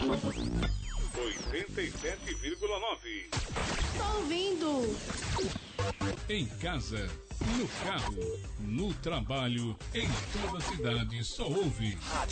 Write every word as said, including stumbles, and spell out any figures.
oitenta e sete vírgula nove. Tô ouvindo. Em casa, no carro, no trabalho, em toda a cidade, só ouve